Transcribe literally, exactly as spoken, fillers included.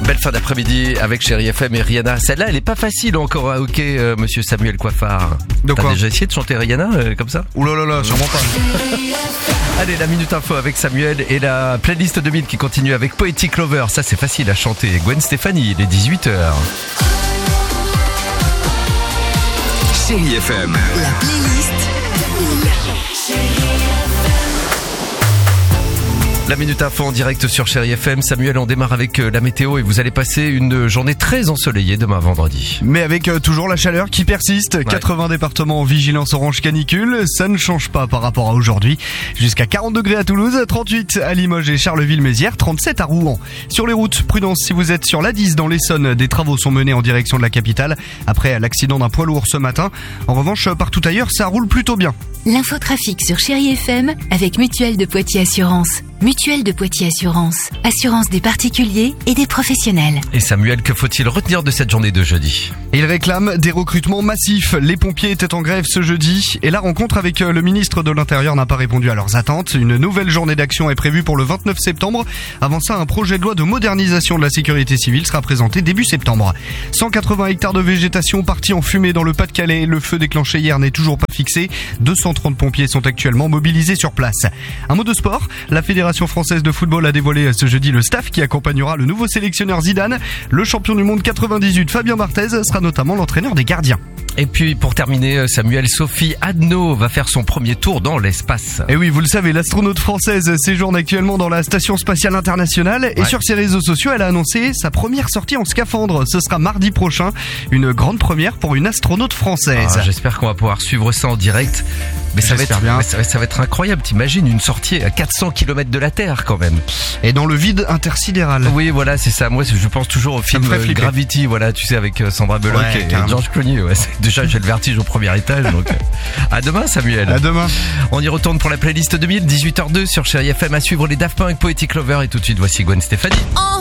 Belle fin d'après-midi avec Chérie F M et Rihanna. Celle-là, elle est pas facile encore à hockey, euh, monsieur Samuel Coiffard. De T'as quoi déjà essayé de chanter Rihanna euh, comme ça? Ouh là là là, sûrement pas. Allez, la Minute Info avec Samuel et la playlist deux mille qui continue avec Poetic Lover. Ça, c'est facile à chanter. Gwen Stefani, il est dix-huit heures. Chérie F M. La playlist La Minute Info en direct sur Chérie F M. Samuel, on démarre avec la météo et vous allez passer une journée très ensoleillée demain vendredi. Mais avec euh, toujours la chaleur qui persiste, ouais. quatre-vingts départements en vigilance orange canicule, ça ne change pas par rapport à aujourd'hui. Jusqu'à quarante degrés à Toulouse, trente-huit à Limoges et Charleville-Mézières, trente-sept à Rouen. Sur les routes, prudence si vous êtes sur l'A dix dans l'Essonne, des travaux sont menés en direction de la capitale après l'accident d'un poids lourd ce matin. En revanche, partout ailleurs, ça roule plutôt bien. L'infotrafic sur Chérie F M avec Mutuelle de Poitiers Assurance. Mutuelle de Poitiers Assurance. Assurance des particuliers et des professionnels. Et Samuel, que faut-il retenir de cette journée de jeudi? Il réclame des recrutements massifs. Les pompiers étaient en grève ce jeudi et la rencontre avec le ministre de l'Intérieur n'a pas répondu à leurs attentes. Une nouvelle journée d'action est prévue pour le vingt-neuf septembre. Avant ça, un projet de loi de modernisation de la sécurité civile sera présenté début septembre. cent quatre-vingts hectares de végétation partis en fumée dans le Pas-de-Calais. Le feu déclenché hier n'est toujours pas fixé. deux cent trente pompiers sont actuellement mobilisés sur place. Un mot de sport. La Fédération française de football a dévoilé ce jeudi le staff qui accompagnera le nouveau sélectionneur Zidane. Le champion du monde quatre-vingt-dix-huit, Fabien Barthez, sera notamment l'entraîneur des gardiens. Et puis pour terminer, Samuel, Sophie Adno va faire son premier tour dans l'espace. Et oui, vous le savez, l'astronaute française séjourne actuellement dans la Station Spatiale Internationale et ouais. sur ses réseaux sociaux, elle a annoncé sa première sortie en scaphandre. Ce sera mardi prochain, une grande première pour une astronaute française. Ah, j'espère qu'on va pouvoir suivre ça en direct. Mais ça va, être, bien. Ça, va, ça va être incroyable, t'imagines une sortie à quatre cents kilomètres de la Terre quand même. Et dans le vide intersidéral. Oui, voilà, c'est ça. Moi, je pense toujours au film Gravity, voilà, tu sais, avec Sandra Bullock ouais, et, et George Clooney. Ouais, déjà, j'ai le vertige au premier étage. Donc, à demain, Samuel. À demain. On y retourne pour la playlist deux mille, dix-huit heures deux sur Chérie F M. À suivre les Daft Punk, Poetic Lover et tout de suite, voici Gwen Stefani.